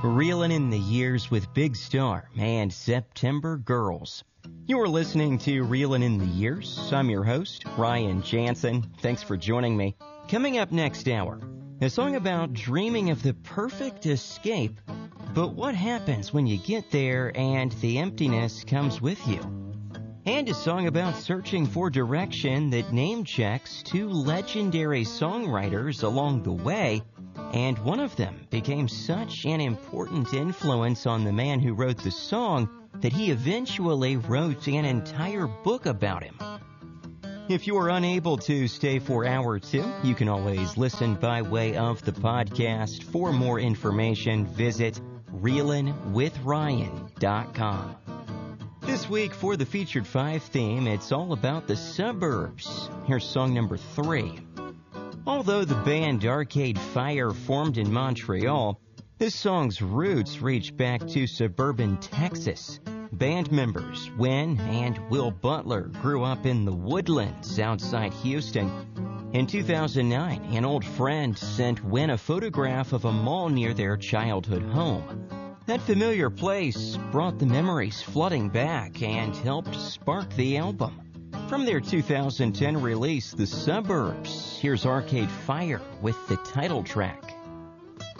Reeling in the Years with Big Star and September Girls. You're listening to Reeling in the Years. I'm your host, Ryan Jansen. Thanks for joining me. Coming up next hour, a song about dreaming of the perfect escape, but what happens when you get there and the emptiness comes with you? And a song about searching for direction that name checks two legendary songwriters along the way, and one of them became such an important influence on the man who wrote the song that he eventually wrote an entire book about him. If you are unable to stay for hour two, you can always listen by way of the podcast. For more information, visit reelinwithryan.com. This week for the Featured 5 theme, it's all about the suburbs. Here's song number 3. Although the band Arcade Fire formed in Montreal, this song's roots reach back to suburban Texas. Band members Win and Will Butler grew up in the Woodlands outside Houston. In 2009, an old friend sent Win a photograph of a mall near their childhood home. That familiar place brought the memories flooding back and helped spark the album. From their 2010 release, The Suburbs, here's Arcade Fire with the title track,